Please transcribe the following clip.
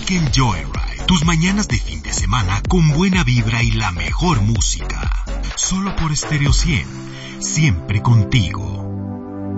Weekend Joyride. Tus mañanas de fin de semana con buena vibra y la mejor música. Solo por Stereo 100. Siempre contigo.